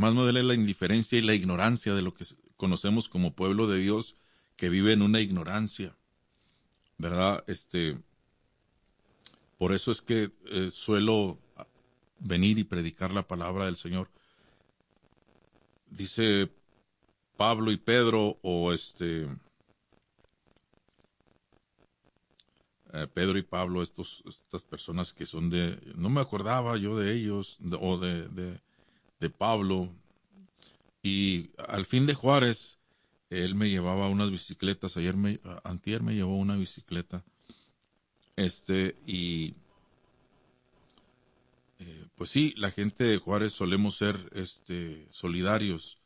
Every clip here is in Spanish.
más me duele la indiferencia y la ignorancia de lo que conocemos como pueblo de Dios, que vive en una ignorancia, ¿verdad? Por eso es que suelo venir y predicar la palabra del Señor. Dice Pablo y Pedro, Pedro y Pablo, estas personas que son no me acordaba yo de ellos, de Pablo, y al fin de Juárez, él me llevaba unas bicicletas, antier me llevó una bicicleta, pues sí, la gente de Juárez solemos ser, solidarios,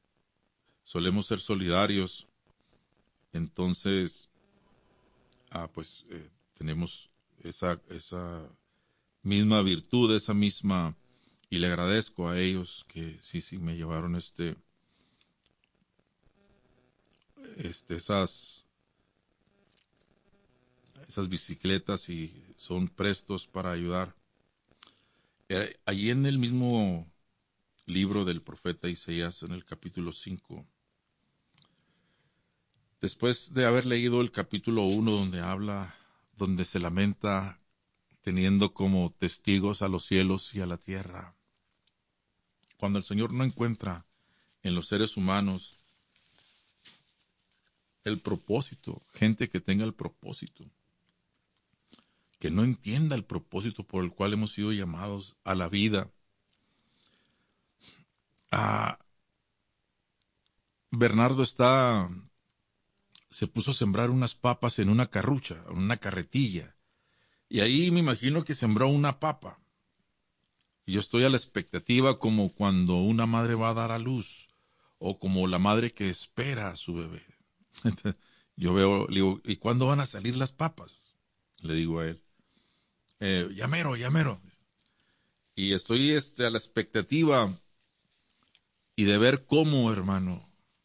entonces, pues tenemos esa misma virtud, y le agradezco a ellos que sí me llevaron esas bicicletas y son prestos para ayudar. Allí en el mismo libro del profeta Isaías, en el capítulo 5, después de haber leído el capítulo 1 donde se lamenta teniendo como testigos a los cielos y a la tierra, cuando el Señor no encuentra en los seres humanos el propósito, gente que tenga el propósito, que no entienda el propósito por el cual hemos sido llamados a la vida. Bernardo se puso a sembrar unas papas en una carrucha, en una carretilla, y ahí me imagino que sembró una papa. Y yo estoy a la expectativa como cuando una madre va a dar a luz, o como la madre que espera a su bebé. Yo le digo, ¿y cuándo van a salir las papas? Le digo a él. Ya mero. Y estoy a la expectativa y de ver cómo, hermano,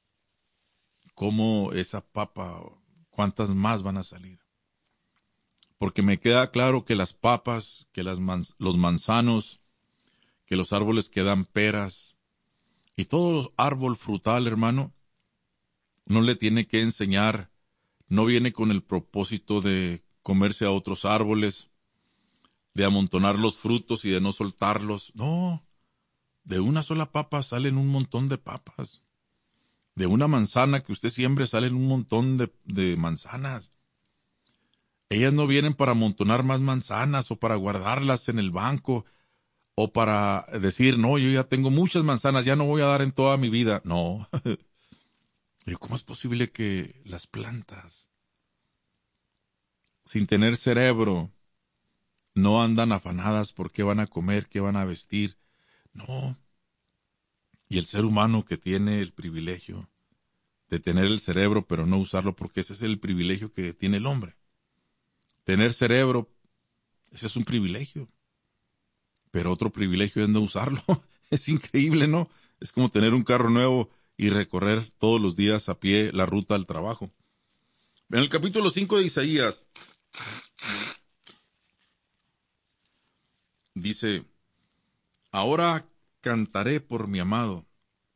cómo esa papa, cuántas más van a salir. Porque me queda claro que las papas, que los manzanos, que los árboles que dan peras, y todo árbol frutal, hermano, no le tiene que enseñar, no viene con el propósito de comerse a otros árboles, de amontonar los frutos y de no soltarlos. No, de una sola papa salen un montón de papas. De una manzana que usted siembre salen un montón de manzanas. Ellas no vienen para amontonar más manzanas o para guardarlas en el banco o para decir, no, yo ya tengo muchas manzanas, ya no voy a dar en toda mi vida. No. ¿Cómo es posible que las plantas, sin tener cerebro, no andan afanadas por qué van a comer, qué van a vestir? No. Y el ser humano que tiene el privilegio de tener el cerebro pero no usarlo, porque ese es el privilegio que tiene el hombre. Tener cerebro, ese es un privilegio. Pero otro privilegio es no usarlo. Es increíble, ¿no? Es como tener un carro nuevo y recorrer todos los días a pie la ruta al trabajo. En el capítulo 5 de Isaías, dice, ahora cantaré por mi amado,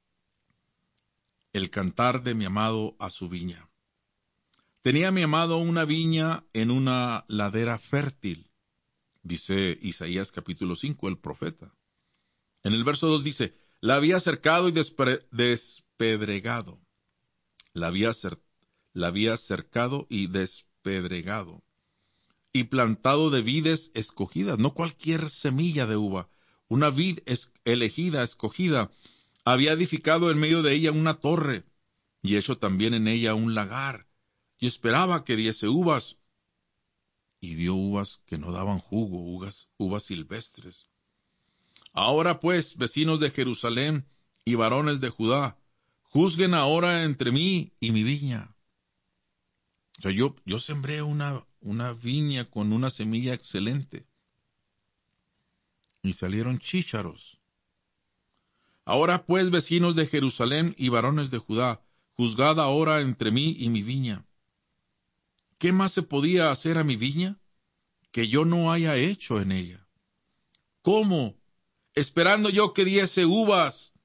el cantar de mi amado a su viña. Tenía mi amado una viña en una ladera fértil, dice Isaías capítulo 5, el profeta. En el verso 2 dice, la había cercado y despedregado. La había cercado y despedregado. Y plantado de vides escogidas, no cualquier semilla de uva. Una vid elegida, escogida. Había edificado en medio de ella una torre, y hecho también en ella un lagar. Y esperaba que diese uvas. Y dio uvas que no daban jugo, uvas silvestres. Ahora pues, vecinos de Jerusalén y varones de Judá, juzguen ahora entre mí y mi viña. O sea, yo sembré una viña con una semilla excelente. Y salieron chícharos. Ahora pues, vecinos de Jerusalén y varones de Judá, juzgad ahora entre mí y mi viña. ¿Qué más se podía hacer a mi viña que yo no haya hecho en ella? ¿Cómo? Esperando yo que diese uvas,